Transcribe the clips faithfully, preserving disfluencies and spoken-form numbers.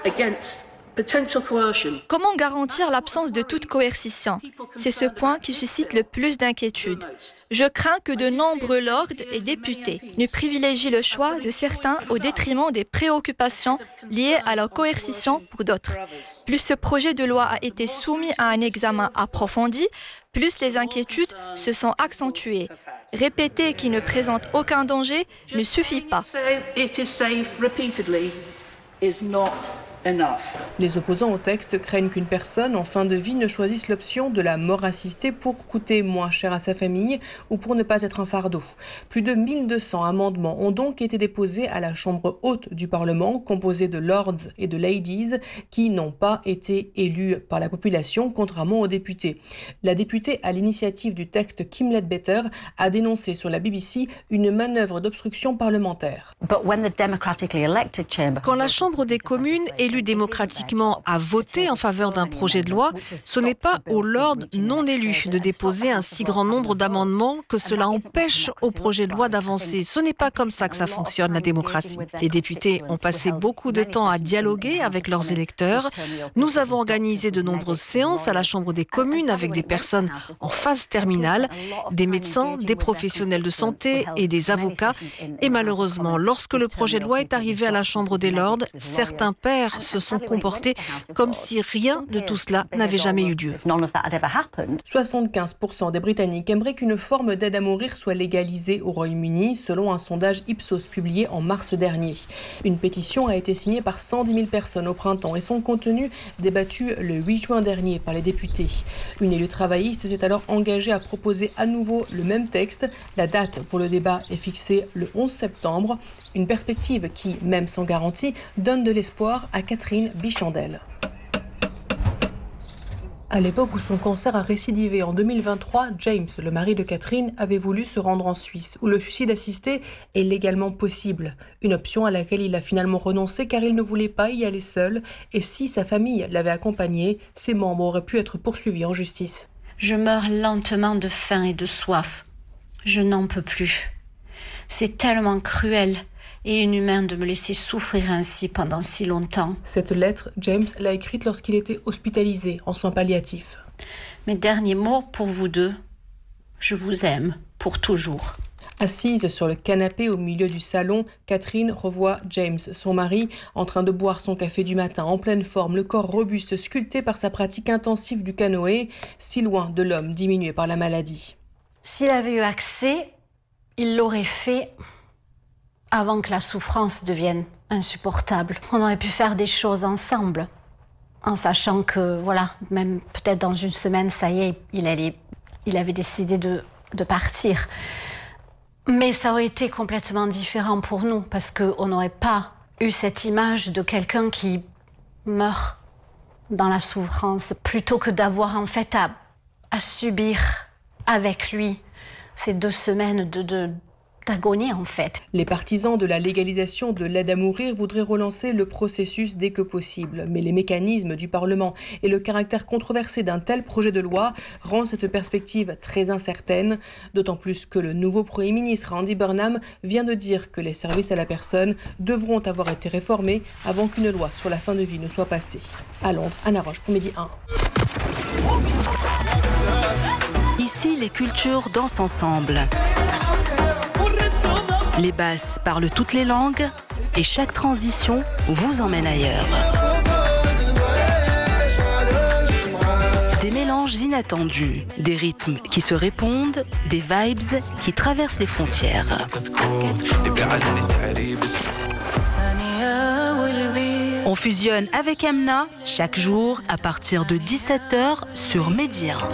against potential coercion. Comment garantir l'absence de toute coercition? C'est ce point qui suscite le plus d'inquiétude. Je crains que de nombreux lords et députés ne privilégient le choix de certains au détriment des préoccupations liées à la coercition pour d'autres. Plus ce projet de loi a été soumis à un examen approfondi, plus les inquiétudes se sont accentuées. Répéter qu'il ne présente aucun danger ne suffit pas. Les opposants au texte craignent qu'une personne en fin de vie ne choisisse l'option de la mort assistée pour coûter moins cher à sa famille ou pour ne pas être un fardeau. Plus de mille deux cents amendements ont donc été déposés à la Chambre haute du Parlement, composée de lords et de ladies, qui n'ont pas été élus par la population, contrairement aux députés. La députée à l'initiative du texte Kim Ledbetter a dénoncé sur la B B C une manœuvre d'obstruction parlementaire. Quand la Chambre des communes élue démocratiquement a voté en faveur d'un projet de loi, ce n'est pas aux lords non élus de déposer un si grand nombre d'amendements que cela empêche au projet de loi d'avancer. Ce n'est pas comme ça que ça fonctionne, la démocratie. Les députés ont passé beaucoup de temps à dialoguer avec leurs électeurs. Nous avons organisé de nombreuses séances à la Chambre des communes avec des personnes en phase terminale, des médecins, des professionnels de santé et des avocats. Et malheureusement, lorsque le projet de loi est arrivé à la Chambre des lords, certains pères se sont comportés comme si rien de tout cela n'avait jamais eu lieu. soixante-quinze pour cent des Britanniques aimeraient qu'une forme d'aide à mourir soit légalisée au Royaume-Uni, selon un sondage Ipsos publié en mars dernier. Une pétition a été signée par cent dix mille personnes au printemps et son contenu débattu le huit juin dernier par les députés. Une élue travailliste s'est alors engagée à proposer à nouveau le même texte. La date pour le débat est fixée le onze septembre. Une perspective qui, même sans garantie, donne de l'espoir à Catherine Bichandel. À l'époque où son cancer a récidivé en deux mille vingt-trois, James, le mari de Catherine, avait voulu se rendre en Suisse, où le suicide assisté est légalement possible. Une option à laquelle il a finalement renoncé car il ne voulait pas y aller seul. Et si sa famille l'avait accompagné, ses membres auraient pu être poursuivis en justice. Je meurs lentement de faim et de soif. Je n'en peux plus. C'est tellement cruel et inhumain de me laisser souffrir ainsi pendant si longtemps. Cette lettre, James l'a écrite lorsqu'il était hospitalisé en soins palliatifs. Mes derniers mots pour vous deux. Je vous aime pour toujours. Assise sur le canapé au milieu du salon, Catherine revoit James, son mari, en train de boire son café du matin, en pleine forme, le corps robuste, sculpté par sa pratique intensive du canoë, si loin de l'homme diminué par la maladie. S'il avait eu accès, il l'aurait fait avant que la souffrance devienne insupportable. On aurait pu faire des choses ensemble, en sachant que, voilà, même peut-être dans une semaine, ça y est, il, allait, il avait décidé de, de partir. Mais ça aurait été complètement différent pour nous, parce qu'on n'aurait pas eu cette image de quelqu'un qui meurt dans la souffrance, plutôt que d'avoir en fait à, à subir avec lui ces deux semaines de... de d'agonie en fait. Les partisans de la légalisation de l'aide à mourir voudraient relancer le processus dès que possible. Mais les mécanismes du Parlement et le caractère controversé d'un tel projet de loi rendent cette perspective très incertaine, d'autant plus que le nouveau Premier ministre Andy Burnham vient de dire que les services à la personne devront avoir été réformés avant qu'une loi sur la fin de vie ne soit passée. À Londres, Anna Roche pour Midi un. Ici, les cultures dansent ensemble. Les basses parlent toutes les langues et chaque transition vous emmène ailleurs. Des mélanges inattendus, des rythmes qui se répondent, des vibes qui traversent les frontières. On fusionne avec Amna chaque jour à partir de dix-sept heures sur Midi un.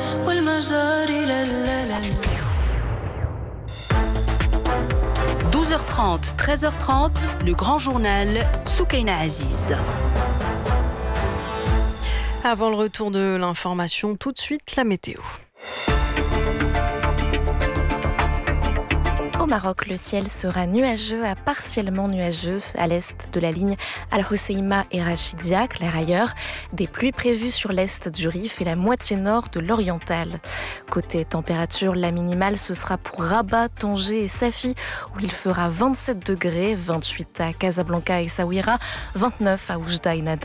douze heures trente, treize heures trente, le grand journal Soukaina Aziz. Avant le retour de l'information, tout de suite la météo. Au Maroc, le ciel sera nuageux à partiellement nuageux à l'est de la ligne Al-Hoceima et Rachidiak. L'air ailleurs, des pluies prévues sur l'est du Rif et la moitié nord de l'Oriental. Côté température, la minimale, ce sera pour Rabat, Tanger et Safi, où il fera vingt-sept degrés, vingt-huit à Casablanca et Saouira, vingt-neuf à Oujda et Nador.